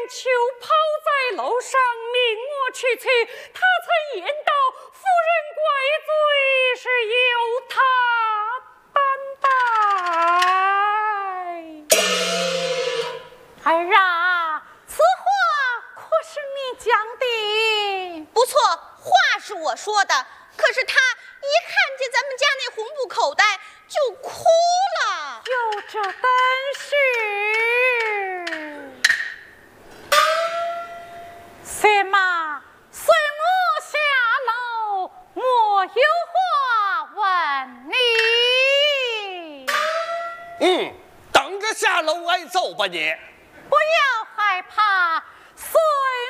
求抛在楼上，命我去取。他曾言道：“夫人怪罪是由他担待。”儿啊，此话可是你讲的？ 不错，话是我说的，可是他一看见咱们家那红布口袋就哭了。 有这等事？驸马，随我下楼，我有话问你。 等着下楼挨揍吧你！ 不要害怕，随